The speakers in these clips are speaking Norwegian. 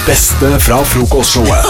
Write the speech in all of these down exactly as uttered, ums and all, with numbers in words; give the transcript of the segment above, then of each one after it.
beste fra frokostshowet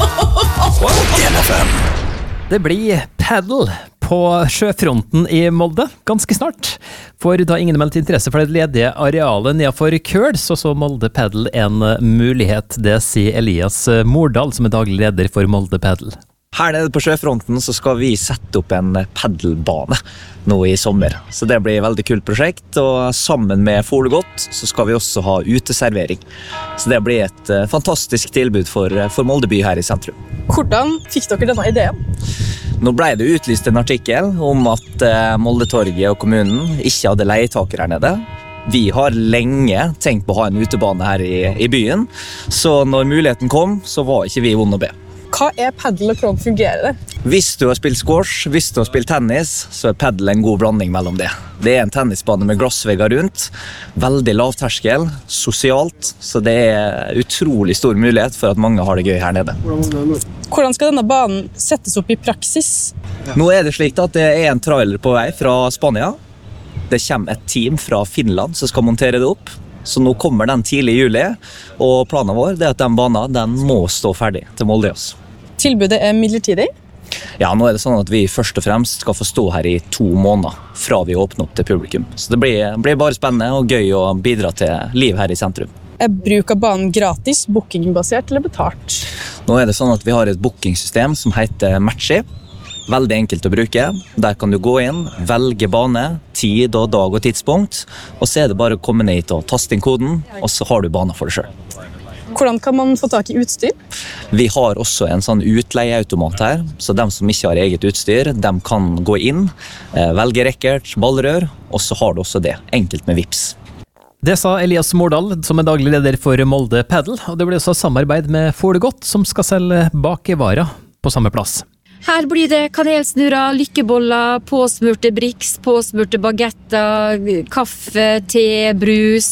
på N F M. Det blir paddle på sjøfronten i Molde ganske snart. For da ingen meldte interesse for det ledige arealet nedenfor Køl, så så Molde Paddle en mulighet. Det sier Elias Mordal, som er daglig leder for Molde Paddle. Her nede på sjøfronten så skal vi sette opp en paddelbane nå i sommer. Så det blir et veldig kult prosjekt, og sammen med Folegodt så skal vi også ha uteservering. Så det blir et fantastisk tilbud for, for Molde by her i sentrum. Hvordan fikk dere denne ideen? Nå ble det utlyst en artikkel om at Moldetorget og kommunen ikke hadde leietakere her nede. Vi har lenge tenkt på å ha en utebane her i, i byen, så når muligheten kom, så var ikke vi vond å be. Hva er paddle og hvordan fungerer det? Hvis du har spilt squash, hvis du har spilt tennis, så er paddle en god blanding mellom det. Det er en tennisbane med glassvegger rundt, veldig lavterskel, sosialt, så det er utrolig stor mulighet for at mange har det gøy her nede. Hvordan skal denne banen settes opp i praksis? Nå er det slik at det er en trailer på vei fra Spania. Det kommer et team fra Finland som skal montere det opp. Så nå kommer den tidlig i juli, og planen vår er at den banen den må stå ferdig til Molde. Tilbudet er midlertidig? Ja, nå er det sånn at vi først og fremst skal få stå her i to måneder fra vi åpner opp til publikum. Så det blir, blir bare spennende og gøy å bidra til liv her i sentrum. Er bruk av banen gratis, bookingbasert eller betalt? Nå er det sånn at vi har et bookingsystem som heter Matchy. Veldig enkelt å bruke. Der kan du gå inn, velge bane, tid og dag og tidspunkt, og så er det bare å komme ned hit og taste inn koden, og så har du banen for deg selv. Hvordan kan man få tak i utstyr? Vi har også en sånn utleieautomat her, så de som ikke har eget utstyr, de kan gå inn, velge racket, ballrør, og så har du også det, enkelt med Vips. Det sa Elias Mordal, som er daglig leder for Molde Paddle, og det blir også samarbeid med Folegodt, som skal selge bakevarer på samme plass. Her blir det kanelsnurrer, lykkeboller, påsmurte briks, påsmurte bagetter, kaffe, te, brus,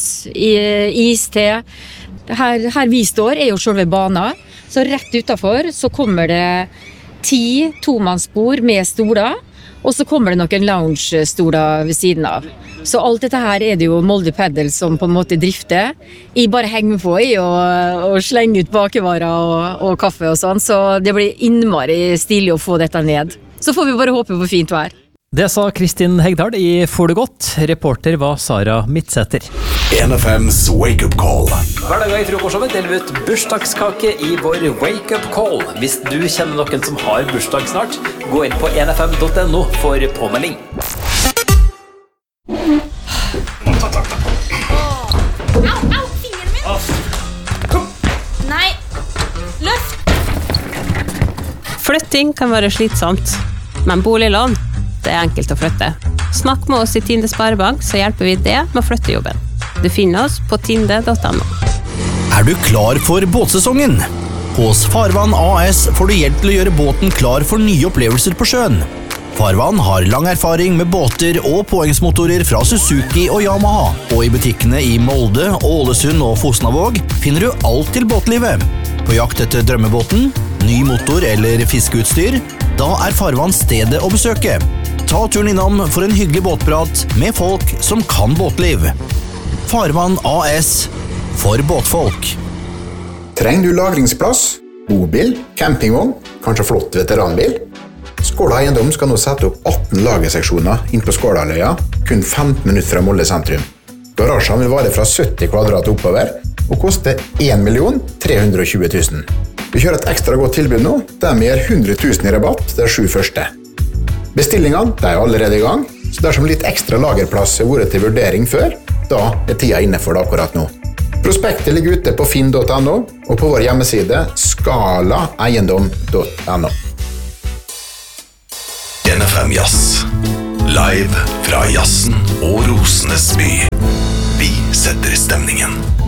iste. Her, her vi står er jo selve banen, så rett utenfor så kommer det ti tomannsbord med stoler, og så kommer det noen lounge-stoler ved siden av. Så alt dette her er det jo Molde Paddle som på en måte drifter. Jeg bare henger på i og, og slenger ut bakevarer og, og kaffe og sånn, så det blir innmari stilig å få dette ned. Så får vi bare håpe på fint vær. Det sa Kristin Hegdal i Folegodt. Reporter var Sara Midtsæter. N F M's Wake Up Call. Hver dag i frokostshowet deler vi ut bursdagskake i vår Wake Up Call. Hvis du kjenner noen som har bursdag snart, gå inn på n f m punktum n o for påmelding. Au, au, fingeren min! Kom! Nei, løft! Flytting kan være slitsomt, men boliglån, det er enkelt å flytte. Snakk med oss i Tinde Sparebank, så hjelper vi det med å flytte jobben. Du finner oss på tinde punktum n o. Er du klar for båtsesongen? Hos Farvann A S får du hjelp til å gjøre båten klar for nye opplevelser på sjøen. Farvann har lang erfaring med båter og påhengsmotorer fra Suzuki og Yamaha, og i butikkene i Molde, Ålesund og Fosnavåg finner du alt til båtlivet. På jakt etter drømmebåten, ny motor eller fiskeutstyr, da er Farvann stedet å besøke. Ta turen innom for en hyggelig båtprat med folk som kan båtliv. Farvann A S for båtfolk. Trenger du lagringsplass, bobil, campingvogn, kanskje flott veteranbil? Skåla Eiendom skal nå sette opp atten lagerseksjoner inn på Skålaløya, kun femten minutter fra Molde sentrum. Garasjen vil vare fra sytti kvadrat oppover, og koste en million tre hundre og tjue tusen. Vi kjører et ekstra godt tilbud nå, der vi gir hundre tusen i rabatt de sju første. Bestillingene de er allerede i gang, så dersom litt ekstra lagerplass har vært til vurdering før, da er tida inne for det akkurat nå. Prospektet ligger ute på finn punktum n o og på vår hjemmeside skala eiendom punktum n o. N F M Jazz. Live fra jazzen og Rosenes by. Vi setter stemningen.